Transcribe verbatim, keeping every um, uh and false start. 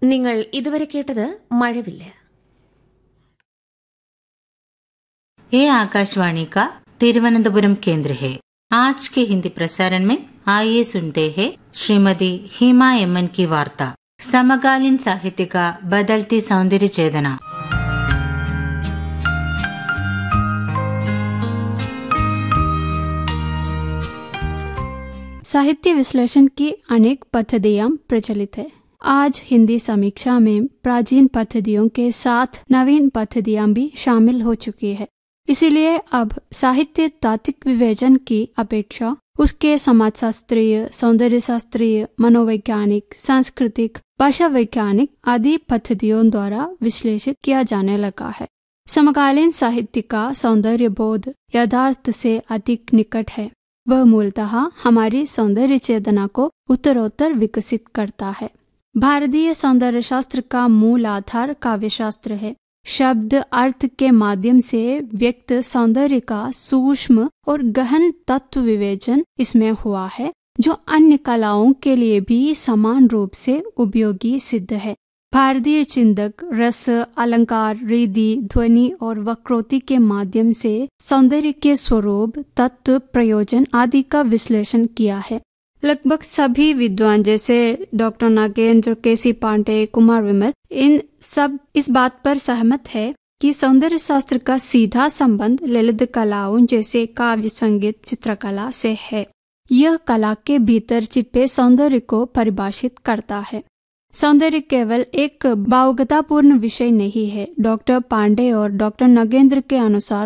നിങ്ങൾ ഇതുവരെ കേട്ടത് മഴവില്ല്. ये आकाशवाणी का तिरुवनंतपुरम केंद्र है. आज के हिंदी प्रसारण में आइए सुनते हैं श्रीमती हिमा एमन की वार्ता, समकालीन साहित्य का बदलती सौंदर्य चेतना. साहित्य विश्लेषण की अनेक पद्धतियां प्रचलित है. आज हिंदी समीक्षा में प्राचीन पद्धतियों के साथ नवीन पद्धतियां भी शामिल हो चुकी है. इसीलिए अब साहित्य तात्विक विवेचन की अपेक्षा उसके समाजशास्त्रीय, सौंदर्य शास्त्रीय, मनोवैज्ञानिक, सांस्कृतिक, भाषा वैज्ञानिक आदि पद्धतियों द्वारा विश्लेषित किया जाने लगा है. समकालीन साहित्य का सौंदर्य बोध यथार्थ से अधिक निकट है. वह मूलतः हमारी सौंदर्य चेतना को उत्तरोत्तर विकसित करता है. भारतीय सौंदर्य शास्त्र का मूल आधार काव्यशास्त्र है. शब्द अर्थ के माध्यम से व्यक्त सौंदर्य का सूक्ष्म और गहन तत्व विवेचन इसमें हुआ है, जो अन्य कलाओं के लिए भी समान रूप से उपयोगी सिद्ध है. भारतीय चिंतक रस, अलंकार, रिधि, ध्वनि और वक्रोक्ति के माध्यम से सौंदर्य के स्वरूप, तत्व, प्रयोजन आदि का विश्लेषण किया है. लगभग सभी विद्वान जैसे डॉक्टर नागेंद्र, केसी पांडे, कुमार विमल, इन सब इस बात पर सहमत है कि सौंदर्य शास्त्र का सीधा संबंध ललित कलाओं जैसे काव्य, संगीत, चित्रकला से है. यह कला के भीतर छिपे सौंदर्य को परिभाषित करता है. सौंदर्य केवल एक भावुकतापूर्ण विषय नहीं है. डॉक्टर पांडे और डॉक्टर नागेंद्र के अनुसार